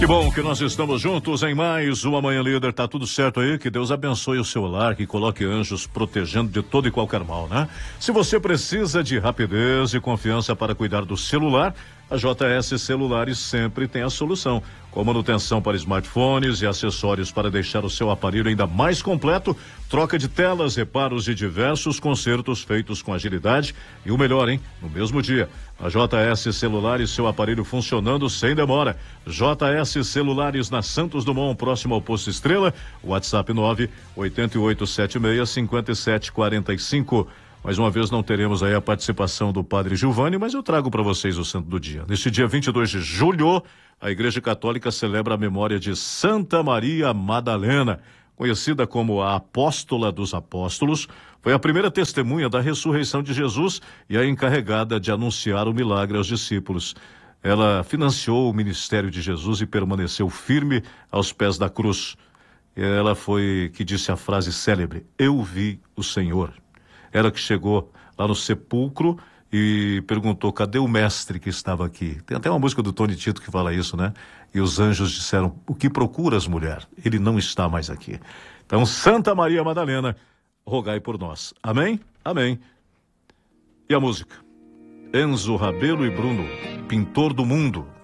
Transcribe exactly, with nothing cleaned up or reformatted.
Que bom que nós estamos juntos em mais uma Manhã Líder. Tá tudo certo aí? Que Deus abençoe o seu lar, que coloque anjos protegendo de todo e qualquer mal, né? Se você precisa de rapidez e confiança para cuidar do celular, a J S Celulares sempre tem a solução. Com manutenção para smartphones e acessórios para deixar o seu aparelho ainda mais completo, troca de telas, reparos de diversos consertos feitos com agilidade e o melhor, hein? No mesmo dia. A J S Celulares, seu aparelho funcionando sem demora. J S Celulares na Santos Dumont, próximo ao Posto Estrela. WhatsApp nove oito oito sete seis cinco sete quatro cinco. Mais uma vez não teremos aí a participação do Padre Giovanni, mas eu trago para vocês o santo do dia. Neste dia vinte e dois de julho, a Igreja Católica celebra a memória de Santa Maria Madalena, conhecida como a Apóstola dos Apóstolos. Foi a primeira testemunha da ressurreição de Jesus e a encarregada de anunciar o milagre aos discípulos. Ela financiou o ministério de Jesus e permaneceu firme aos pés da cruz. Ela foi que disse a frase célebre: "Eu vi o Senhor". Ela que chegou lá no sepulcro e perguntou: cadê o mestre que estava aqui? Tem até uma música do Tony Tito que fala isso, né? E os anjos disseram: o que procuras, mulher? Ele não está mais aqui. Então, Santa Maria Madalena, rogai por nós. Amém? Amém. E a música? Enzo Rabelo e Bruno, Pintor do Mundo.